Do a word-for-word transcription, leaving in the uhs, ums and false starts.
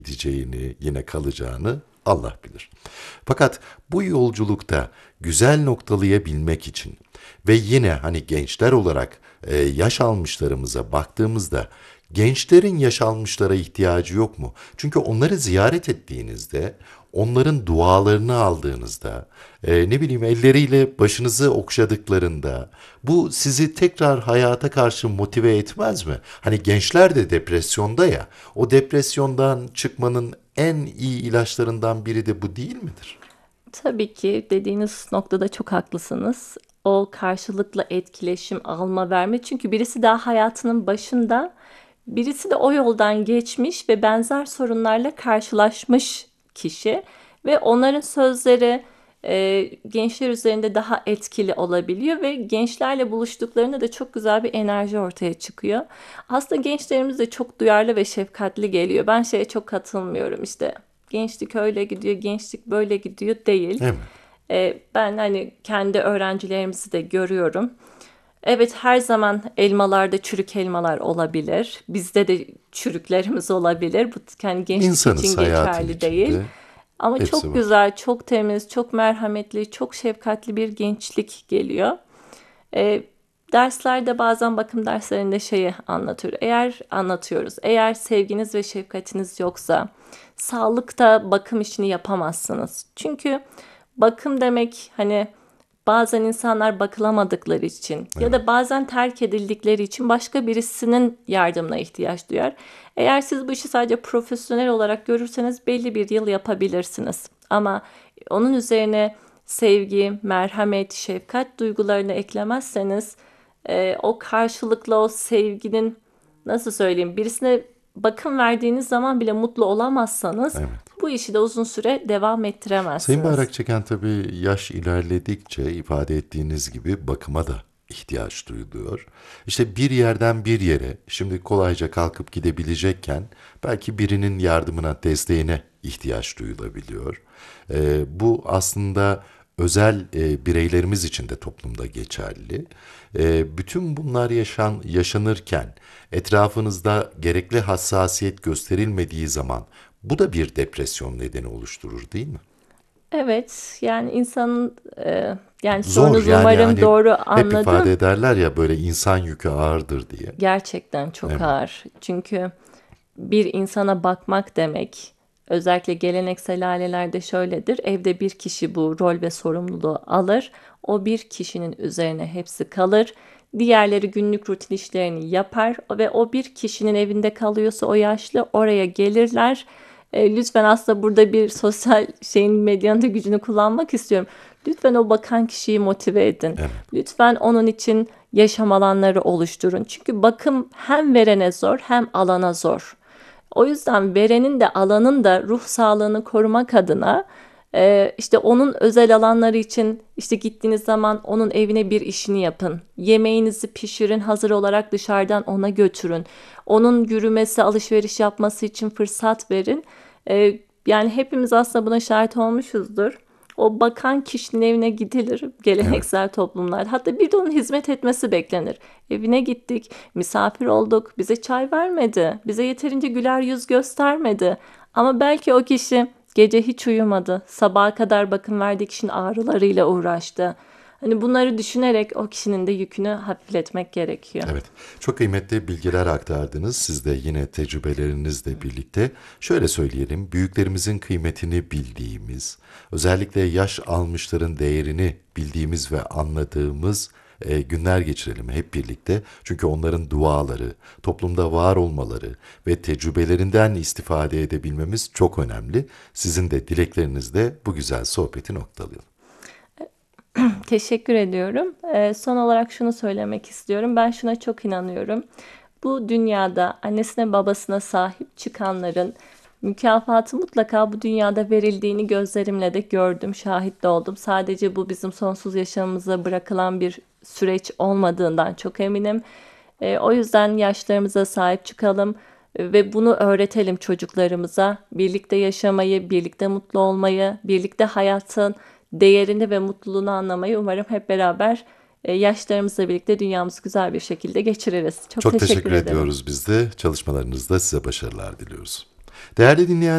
gideceğini, yine kalacağını Allah bilir. Fakat bu yolculukta güzel noktalayabilmek için ve yine hani gençler olarak e, yaş almışlarımıza baktığımızda gençlerin yaş almışlara ihtiyacı yok mu? Çünkü onları ziyaret ettiğinizde, onların dualarını aldığınızda, e, ne bileyim elleriyle başınızı okşadıklarında bu sizi tekrar hayata karşı motive etmez mi? Hani gençler de depresyonda ya, o depresyondan çıkmanın en iyi ilaçlarından biri de bu değil midir? Tabii ki dediğiniz noktada çok haklısınız. O karşılıklı etkileşim, alma, verme. Çünkü birisi daha hayatının başında, birisi de o yoldan geçmiş ve benzer sorunlarla karşılaşmış kişi. Ve onların sözleri e, gençler üzerinde daha etkili olabiliyor ve gençlerle buluştuklarında da çok güzel bir enerji ortaya çıkıyor. Aslında gençlerimiz de çok duyarlı ve şefkatli geliyor. Ben şeye çok katılmıyorum işte. Gençlik öyle gidiyor, gençlik böyle gidiyor değil. Evet. Ee, ben hani kendi öğrencilerimizi de görüyorum. Evet, her zaman elmalarda çürük elmalar olabilir. Bizde de çürüklerimiz olabilir. Bu yani gençlik İnsanız için hayatın geçerli değil. içinde. Ama Hepsi çok var. güzel, çok temiz, çok merhametli, çok şefkatli bir gençlik geliyor. E, Derslerde bazen bakım derslerinde şeyi anlatıyor. Eğer anlatıyoruz. Eğer sevginiz ve şefkatiniz yoksa sağlıkta bakım işini yapamazsınız. Çünkü bakım demek hani bazen insanlar bakılamadıkları için ya Evet. da bazen terk edildikleri için başka birisinin yardımına ihtiyaç duyar. Eğer siz bu işi sadece profesyonel olarak görürseniz belli bir yıl yapabilirsiniz. Ama onun üzerine sevgi, merhamet, şefkat duygularını eklemezseniz e, o karşılıklı o sevginin nasıl söyleyeyim birisine bakım verdiğiniz zaman bile mutlu olamazsanız Evet. bu işi de uzun süre devam Sayın ettiremezsiniz. Bayrakçıken tabii yaş ilerledikçe ifade ettiğiniz gibi bakıma da ihtiyaç duyuluyor. İşte bir yerden bir yere şimdi kolayca kalkıp gidebilecekken belki birinin yardımına, desteğine ihtiyaç duyulabiliyor. Ee, bu aslında özel e, bireylerimiz için de toplumda geçerli. E, bütün bunlar yaşan, yaşanırken etrafınızda gerekli hassasiyet gösterilmediği zaman bu da bir depresyon nedeni oluşturur değil mi? Evet, yani insanın e, yani Zor sorunuzu yani umarım hani doğru hep ifade anladım. ederler ya böyle insan yükü ağırdır diye. Gerçekten çok Evet, ağır. Çünkü bir insana bakmak demek, özellikle geleneksel ailelerde şöyledir. Evde bir kişi bu rol ve sorumluluğu alır. O bir kişinin üzerine hepsi kalır. Diğerleri günlük rutin işlerini yapar ve o bir kişinin evinde kalıyorsa o yaşlı oraya gelirler. E, lütfen aslında burada bir sosyal şeyin medyanın da gücünü kullanmak istiyorum. Lütfen o bakan kişiyi motive edin. evet, Lütfen onun için yaşam alanları oluşturun. Çünkü bakım hem verene zor hem alana zor. O yüzden verenin de alanın da ruh sağlığını korumak adına e, işte onun özel alanları için işte gittiğiniz zaman onun evine bir işini yapın. Yemeğinizi pişirin, hazır olarak dışarıdan ona götürün. Onun yürümesi, alışveriş yapması için fırsat verin. E, Yani hepimiz aslında buna şahit olmuşuzdur. O bakan kişinin evine gidilir evet. geleneksel toplumlarda. Hatta bir de onun hizmet etmesi beklenir. Evine gittik, misafir olduk, bize çay vermedi, bize yeterince güler yüz göstermedi. Ama belki o kişi gece hiç uyumadı, sabaha kadar bakım verdiği kişinin ağrılarıyla uğraştı. Hani bunları düşünerek o kişinin de yükünü hafifletmek gerekiyor. Evet, çok kıymetli bilgiler aktardınız. Siz de yine tecrübelerinizle birlikte. Şöyle söyleyelim, büyüklerimizin kıymetini bildiğimiz, özellikle yaş almışların değerini bildiğimiz ve anladığımız e, günler geçirelim hep birlikte. Çünkü onların duaları, toplumda var olmaları ve tecrübelerinden istifade edebilmemiz çok önemli. Sizin de dileklerinizle bu güzel sohbeti noktalayalım. Teşekkür ediyorum. Ee, son olarak şunu söylemek istiyorum. Ben şuna çok inanıyorum. Bu dünyada annesine babasına sahip çıkanların mükafatı mutlaka bu dünyada verildiğini gözlerimle de gördüm, şahit de oldum. Sadece bu bizim sonsuz yaşamımıza bırakılan bir süreç olmadığından çok eminim. Ee, o yüzden yaşlarımıza sahip çıkalım ve bunu öğretelim çocuklarımıza. Birlikte yaşamayı, birlikte mutlu olmayı, birlikte hayatın değerini ve mutluluğunu anlamayı umarım hep beraber e, yaşlarımızla birlikte dünyamızı güzel bir şekilde geçiririz. Çok Çok teşekkür teşekkür ederim. ediyoruz biz de. Çalışmalarınızda size başarılar diliyoruz. Değerli dinleyen